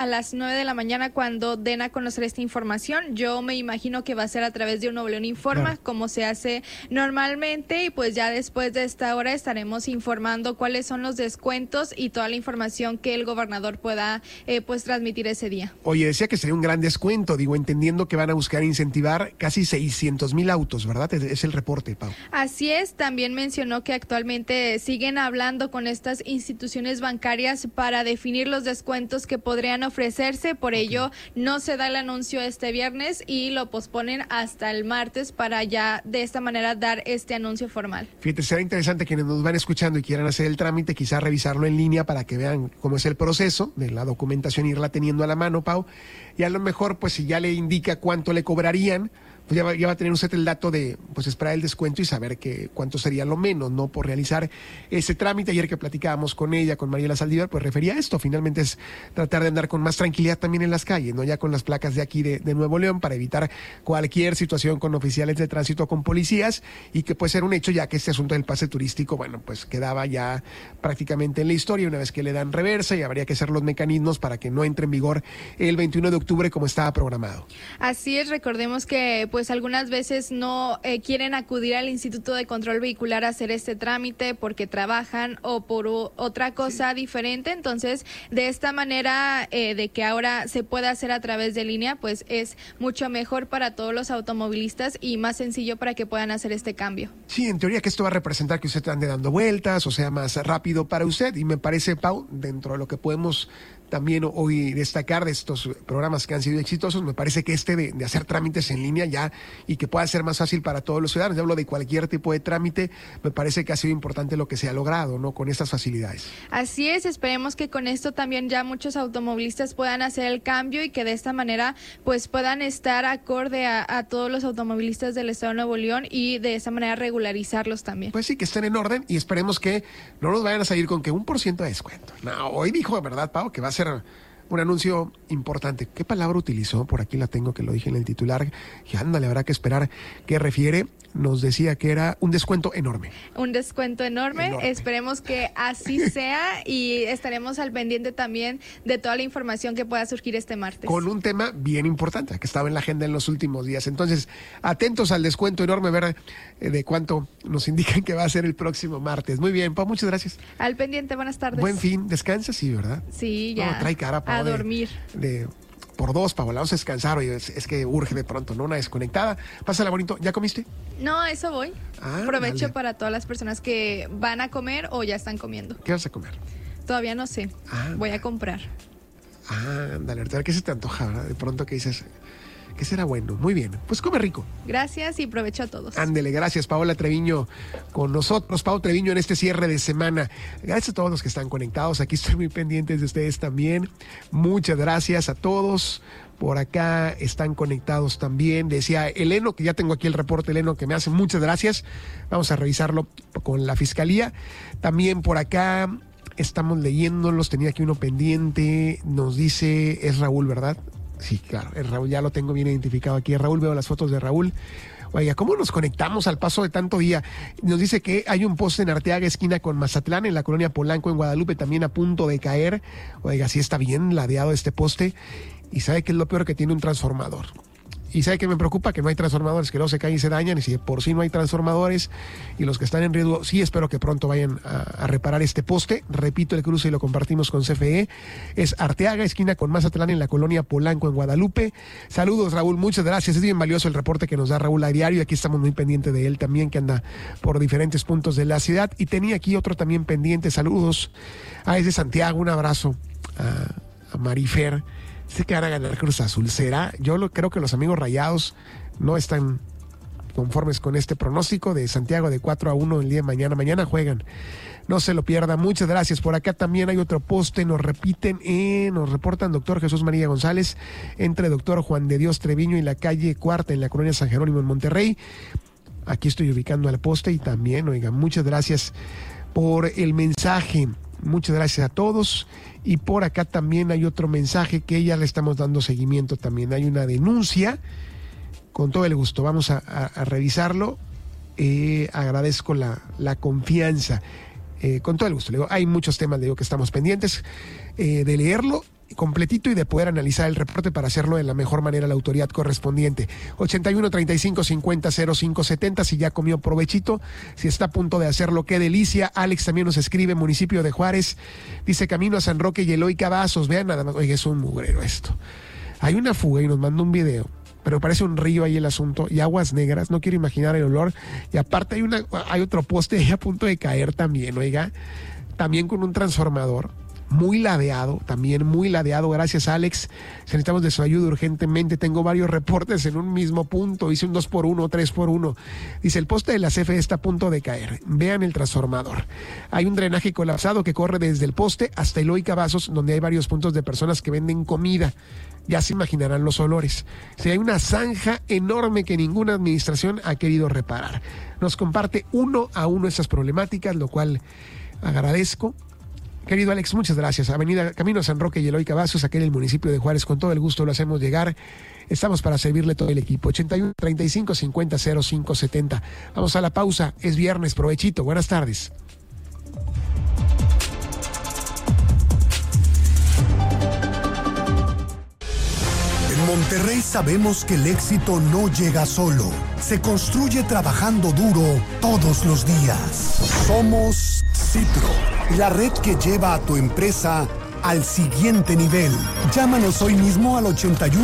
a las 9 de la mañana cuando den a conocer esta información. Yo me imagino que va a ser a través de un Nuevo León Informa, como se hace normalmente, y pues ya después de esta hora estaremos informando cuáles son los descuentos y toda la información que el gobernador pueda pues transmitir ese día. Oye, decía que sería un gran descuento, digo, entendiendo que van a buscar incentivar casi 600,000 autos, ¿verdad? Es el reporte, Pau. Así es, también mencionó que actualmente siguen hablando con estas instituciones bancarias para definir los descuentos que podrían ofrecerse, por ello no se da el anuncio este viernes y lo posponen hasta el martes para ya de esta manera dar este anuncio formal. Fíjate, será interesante quienes nos van escuchando y quieran hacer el trámite, quizás revisarlo en línea para que vean cómo es el proceso de la documentación, irla teniendo a la mano, Pau, y a lo mejor pues si ya le indica cuánto le cobrarían, pues ya va a tener usted el dato de pues esperar el descuento y saber cuánto sería lo menos, ¿no? Por realizar ese trámite. Ayer que platicábamos con ella, con Mariela Saldívar, pues refería a esto, finalmente es tratar de andar con más tranquilidad también en las calles, ¿no? Ya con las placas de aquí de Nuevo León para evitar cualquier situación con oficiales de tránsito o con policías, y que puede ser un hecho ya que este asunto del pase turístico, bueno, pues quedaba ya prácticamente en la historia una vez que le dan reversa, y habría que hacer los mecanismos para que no entre en vigor el 21 de octubre como estaba programado. Así es, recordemos que pues algunas veces no quieren acudir al Instituto de Control Vehicular a hacer este trámite porque trabajan o por otra cosa diferente, entonces de esta manera de que ahora se pueda hacer a través de línea, pues es mucho mejor para todos los automovilistas y más sencillo para que puedan hacer este cambio. Sí, en teoría que esto va a representar que usted ande dando vueltas, o sea, más rápido para usted, y me parece, Pau, dentro de lo que podemos también hoy destacar de estos programas que han sido exitosos, me parece que de hacer trámites en línea ya y que pueda ser más fácil para todos los ciudadanos, hablo de cualquier tipo de trámite, me parece que ha sido importante lo que se ha logrado, ¿no? Con estas facilidades. Así es, esperemos que con esto también ya muchos automovilistas puedan hacer el cambio y que de esta manera pues puedan estar acorde a todos los automovilistas del estado de Nuevo León y de esa manera regularizarlos también. Pues sí, que estén en orden y esperemos que no nos vayan a salir con que 1% de descuento. No, hoy dijo, ¿verdad, Pau? Que va a ser un anuncio importante. ¿Qué palabra utilizó? Por aquí la tengo, que lo dije en el titular. Y ándale, habrá que esperar qué refiere. Nos decía que era un descuento enorme. Un descuento enorme. Esperemos que así sea y estaremos al pendiente también de toda la información que pueda surgir este martes. Con un tema bien importante que estaba en la agenda en los últimos días. Entonces, atentos al descuento enorme, ver de cuánto nos indican que va a ser el próximo martes. Muy bien, Pau, muchas gracias. Al pendiente, buenas tardes. Buen fin, descansa, sí, ¿verdad? Sí, ya. No, trae cara, Pau, a dormir. Por dos, Pau, vamos a descansar, oye, es que urge de pronto, ¿no? Una desconectada. Pásala bonito. ¿Ya comiste? No, a eso voy. Aprovecho dale. Para todas las personas que van a comer o ya están comiendo. ¿Qué vas a comer? Todavía no sé. Voy a comprar. Dale, ahorita ¿qué se te antoja, verdad? De pronto que dices, ¿qué será bueno? Muy bien, pues come rico. Gracias y provecho a todos. Ándele, gracias, Paola Treviño con nosotros. Pau Treviño en este cierre de semana. Gracias a todos los que están conectados. Aquí estoy muy pendientes de ustedes también. Muchas gracias a todos. Por acá están conectados también. Decía Eleno, que ya tengo aquí el reporte, Eleno, que me hace muchas gracias. Vamos a revisarlo con la fiscalía. También por acá estamos leyéndolos. Tenía aquí uno pendiente. Nos dice, es Raúl, ¿verdad? Sí, claro, es Raúl, ya lo tengo bien identificado aquí. Raúl, veo las fotos de Raúl. Oiga, ¿cómo nos conectamos al paso de tanto día? Nos dice que hay un poste en Arteaga, esquina con Mazatlán, en la colonia Polanco, en Guadalupe, también a punto de caer. Oiga, sí está bien ladeado este poste. Y sabe que es lo peor, que tiene un transformador. Y sabe que me preocupa que no hay transformadores, que luego se caen y se dañan, y si por sí no hay transformadores y los que están en riesgo, sí espero que pronto vayan a reparar este poste. Repito el cruce y lo compartimos con CFE. Es Arteaga, esquina con Mazatlán, en la colonia Polanco, en Guadalupe. Saludos, Raúl, muchas gracias. Es bien valioso el reporte que nos da Raúl a diario, y aquí estamos muy pendientes de él también, que anda por diferentes puntos de la ciudad. Y tenía aquí otro también pendiente. Saludos a ese Santiago, un abrazo a Marifer. Sé que van a ganar Cruz Azul, ¿será? Creo que los amigos rayados no están conformes con este pronóstico de Santiago de 4-1 el día de mañana. Mañana juegan, no se lo pierda. Muchas gracias. Por acá también hay otro poste, nos reportan doctor Jesús María González, entre doctor Juan de Dios Treviño y la calle Cuarta, en la colonia San Jerónimo, en Monterrey. Aquí estoy ubicando al poste y también, oiga, muchas gracias por el mensaje. Muchas gracias a todos. Y por acá también hay otro mensaje que ya le estamos dando seguimiento también. Hay una denuncia, con todo el gusto. Vamos a revisarlo. Agradezco la confianza. Con todo el gusto. Le digo, hay muchos temas, le digo, que estamos pendientes de leerlo completito y de poder analizar el reporte para hacerlo de la mejor manera a la autoridad correspondiente. 81 35 50 05 70, si ya comió provechito, si está a punto de hacerlo, qué delicia. Alex también nos escribe, municipio de Juárez, dice camino a San Roque y Eloy Cavazos, vean nada más, oye, es un mugrero esto. Hay una fuga y nos manda un video, pero parece un río ahí el asunto, y aguas negras, no quiero imaginar el olor, y aparte hay otro poste ahí a punto de caer también, oiga, también con un transformador, muy ladeado, también muy ladeado, gracias Alex, necesitamos de su ayuda urgentemente, tengo varios reportes en un mismo punto, hice un 2x1, 3x1, dice el poste de la CFE está a punto de caer, vean el transformador, hay un drenaje colapsado que corre desde el poste hasta Eloy Cavazos, donde hay varios puntos de personas que venden comida, ya se imaginarán los olores, hay una zanja enorme que ninguna administración ha querido reparar, nos comparte uno a uno estas problemáticas, lo cual agradezco. Querido Alex, muchas gracias. Avenida Camino San Roque y Eloy Cavazos, aquí en el municipio de Juárez, con todo el gusto lo hacemos llegar. Estamos para servirle todo el equipo. 81 35 50 05 70. Vamos a la pausa. Es viernes. Provechito. Buenas tardes. En Monterrey sabemos que el éxito no llega solo. Se construye trabajando duro todos los días. Somos Citro, la red que lleva a tu empresa al siguiente nivel. Llámanos hoy mismo al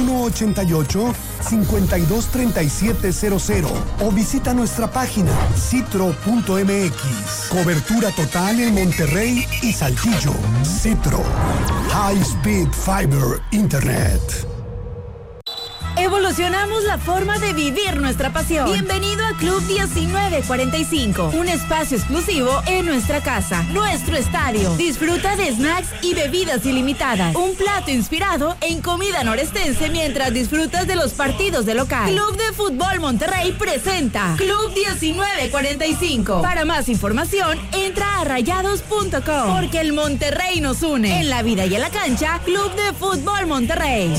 8188-523700 o visita nuestra página citro.mx. Cobertura total en Monterrey y Saltillo. Citro, High Speed Fiber Internet. Evolucionamos la forma de vivir nuestra pasión. Bienvenido a Club 1945, un espacio exclusivo en nuestra casa, nuestro estadio. Disfruta de snacks y bebidas ilimitadas, un plato inspirado en comida norestense mientras disfrutas de los partidos de local. Club de Fútbol Monterrey presenta Club 1945. Para más información, entra a rayados.com, porque el Monterrey nos une. En la vida y en la cancha, Club de Fútbol Monterrey.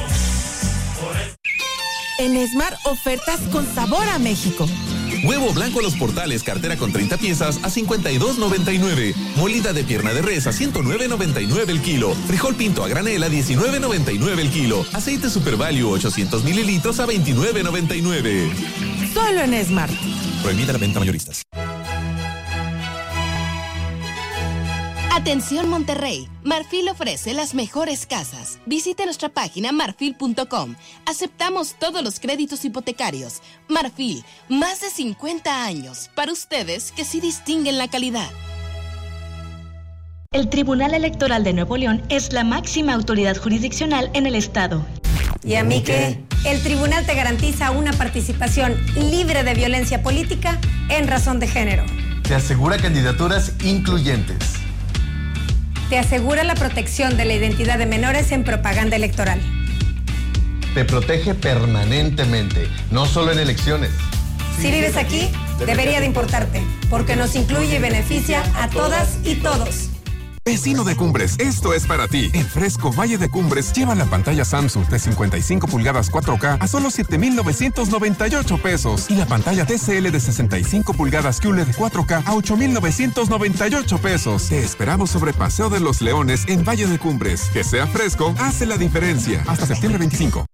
En Esmar, ofertas con sabor a México. Huevo blanco a los portales, cartera con 30 piezas a $52.99. Molida de pierna de res a $109.99 el kilo. Frijol pinto a granel a $19.99 el kilo. Aceite Super Value 800 mililitros a $29.99. Solo en Esmar. Prohibida la venta mayoristas. Atención Monterrey, Marfil ofrece las mejores casas. Visite nuestra página marfil.com. Aceptamos todos los créditos hipotecarios. Marfil, más de 50 años para ustedes que sí distinguen la calidad. El Tribunal Electoral de Nuevo León es la máxima autoridad jurisdiccional en el estado. ¿Y a mí qué? El tribunal te garantiza una participación libre de violencia política en razón de género. Te asegura candidaturas incluyentes. Te asegura la protección de la identidad de menores en propaganda electoral. Te protege permanentemente, no solo en elecciones. Si vives aquí, debería de importarte, porque nos incluye y beneficia a todas y todos. Vecino de Cumbres, esto es para ti. En Fresco Valle de Cumbres lleva la pantalla Samsung de 55 pulgadas 4K a solo $7,998 y la pantalla TCL de 65 pulgadas QLED 4K a $8,998. Te esperamos sobre Paseo de los Leones en Valle de Cumbres. Que sea fresco, hace la diferencia. Hasta septiembre 25.